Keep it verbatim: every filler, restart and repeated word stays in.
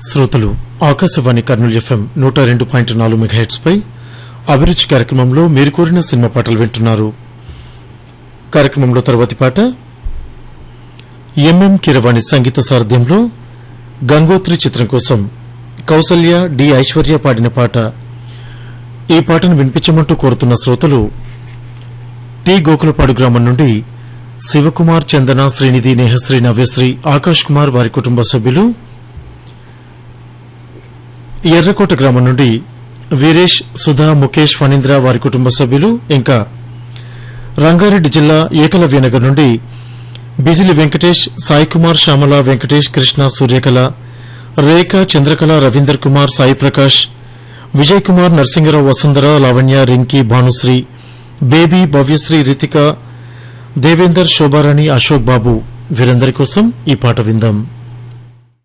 శ్రోతలు ఆకాశవాణి కర్నూలు ఎఫ్ఎం నూట రెండు పాయింట్ నాలుగు మెగాహెట్స్ పై అభిరుచి కార్యక్రమంలో మీరు కోరిన సినిమా పాటలు వింటున్నారు. కార్యక్రమంలో తర్వాతి పాట ఎంఎం కీరవాణి సంగీత సారథ్యంలో గంగోత్రి చిత్రం కోసం కౌసల్య డి ఐశ్వర్య పాడిన పాట. ఈ పాటను వినిపించమంటూ కోరుతున్న శ్రోతలు టి గోకులపాడు గ్రామం నుండి శివకుమార్, చందన, శ్రీనిధి, నేహశ్రీ, నవ్యశ్రీ, ఆకాష్ కుమార్, వారి కుటుంబ సభ్యులు. ఎర్రకోట గ్రామం నుండి వీరేష్, సుధా, ముఖేష్, ఫణీంద్ర, వారి కుటుంబ సభ్యులు. ఇంకా రంగారెడ్డి జిల్లా ఏకలవ్యనగర్ నుండి బిజిలి వెంకటేష్, సాయికుమార్, శ్యామల, వెంకటేష్, కృష్ణ, సూర్యకళ, రేఖ, చంద్రకళ, రవీందర్ కుమార్, సాయి ప్రకాష్, విజయ్ కుమార్, నరసింగరావు, వసుంధర, లావణ్య, రింకీ, భానుశ్రీ, బేబీ, భవ్యశ్రీ, రితిక, దేవేందర్, శోభారాణి, అశోక్ బాబు వీరందరి కోసం ఈ పాట విందాం.